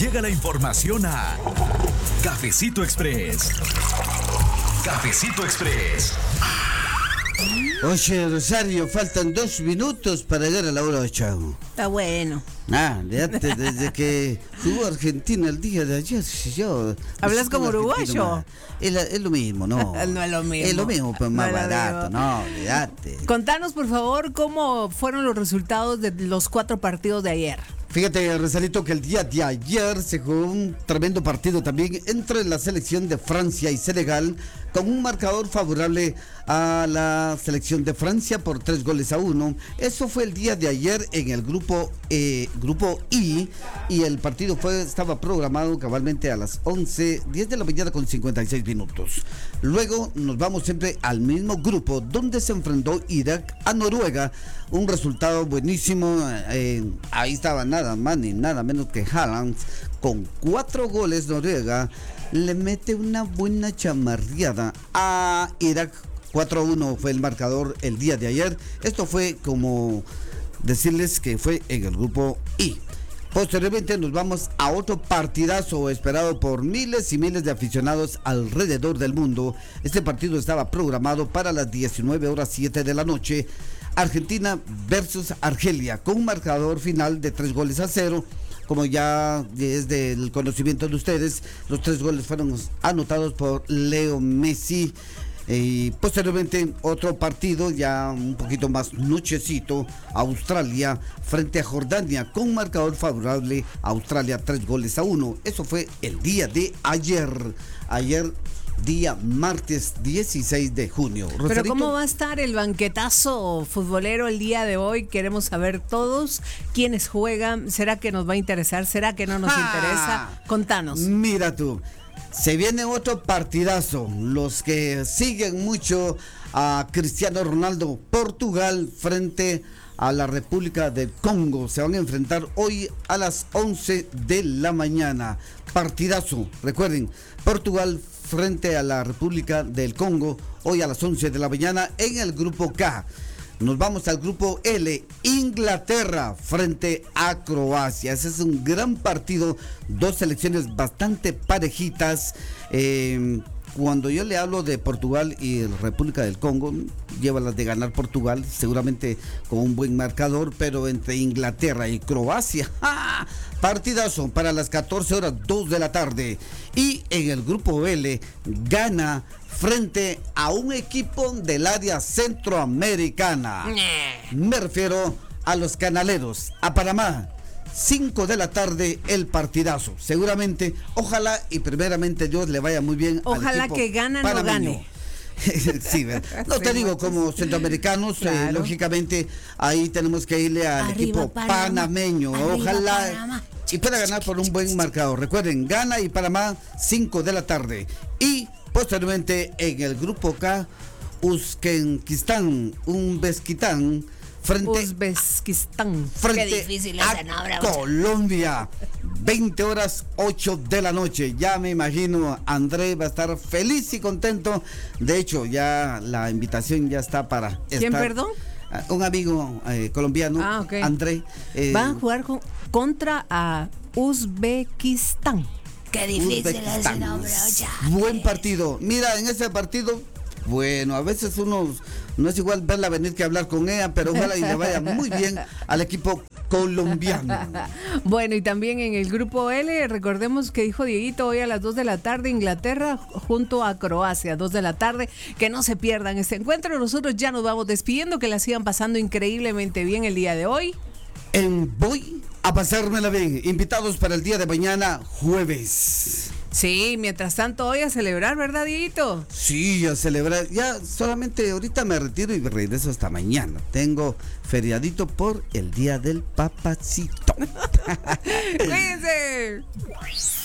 Llega la información a Cafecito Express. Cafecito Express. Oye, Rosario, faltan 2 minutos para llegar a la hora 8. Está bueno. Desde que jugó Argentina el día de ayer, yo... ¿Hablas como uruguayo? Es lo mismo, ¿no? No es lo mismo. Es lo mismo, pero más No es lo barato, mismo. no, olvídate. Contanos, por favor, cómo fueron los resultados de los 4 partidos de ayer. Fíjate, Rosalito, que el día de ayer se jugó un tremendo partido también entre la selección de Francia y Senegal, con un marcador favorable a la selección de Francia por 3-1. Eso fue el día de ayer en el grupo I, y el partido estaba programado cabalmente a las 11:10 de la mañana con 56 minutos. Luego nos vamos siempre al mismo grupo, donde se enfrentó Irak a Noruega. Un resultado buenísimo. Ahí estaba nada más ni nada menos que Haaland con 4 goles. Noruega le mete una buena chamarreada a Irak. 4-1 fue el marcador el día de ayer. Esto fue como decirles que fue en el grupo I. Posteriormente nos vamos a otro partidazo esperado por miles y miles de aficionados alrededor del mundo. Este partido estaba programado para las 19:07 de la noche. Argentina versus Argelia, con un marcador final de 3-0. Como ya es del conocimiento de ustedes, los 3 goles fueron anotados por Leo Messi. Y posteriormente otro partido ya un poquito más nochecito, Australia frente a Jordania, con un marcador favorable a Australia 3-1. Eso fue el día de ayer. Ayer, día martes 16 de junio. Pero Rosarito, ¿cómo va a estar el banquetazo futbolero el día de hoy? Queremos saber todos quiénes juegan. ¿Será que nos va a interesar? ¿Será que no nos interesa? Contanos. Mira tú, se viene otro partidazo. Los que siguen mucho a Cristiano Ronaldo, Portugal frente a la República del Congo, se van a enfrentar hoy a las 11 de la mañana. Partidazo, recuerden, Portugal frente a la República del Congo, hoy a las 11 de la mañana en el grupo K. Nos vamos al grupo L, Inglaterra frente a Croacia. Ese es un gran partido, 2 selecciones bastante parejitas. Cuando yo le hablo de Portugal y República del Congo, lleva las de ganar Portugal, seguramente con un buen marcador, pero entre Inglaterra y Croacia, ¡ja! Partidazo para las 14:02 de la tarde. Y en el grupo L, Ghana frente a un equipo del área centroamericana. Me refiero a los canaleros, a Panamá. 5 de la tarde el partidazo. Seguramente, ojalá y primeramente Dios le vaya muy bien. Ojalá al equipo que Ghana no gane. Sí, no te digo como centroamericanos, claro. Lógicamente ahí tenemos que irle al Arriba, equipo Panamá. panameño. Arriba, Ojalá Panamá. y pueda ganar por un buen marcador. Recuerden, Ghana y Panamá, 5 de la tarde. Y posteriormente en el grupo K, Uzbekistán Uzbekistán. frente Qué difícil a ese nombre. Colombia, 20:08 de la noche. Ya me imagino, André va a estar feliz y contento. De hecho, ya la invitación ya está para ¿Quién, perdón? Un amigo colombiano, ok. André. Van a jugar contra a Uzbekistán. Qué difícil ese nombre. Oye. Buen partido. Mira, en ese partido, bueno, a veces uno no es igual verla venir que hablar con ella, pero ojalá y le vaya muy bien al equipo colombiano. Bueno, y también en el grupo L, recordemos que dijo Dieguito, hoy a las 2 de la tarde, Inglaterra junto a Croacia, 2 de la tarde, que no se pierdan este encuentro. Nosotros ya nos vamos despidiendo, que la sigan pasando increíblemente bien el día de hoy. Voy a pasármela bien. Invitados para el día de mañana, jueves. Sí, mientras tanto hoy a celebrar, ¿verdad, Dieguito? Sí, a celebrar. Ya solamente ahorita me retiro y regreso hasta mañana. Tengo feriadito por el día del papacito. Cuídense.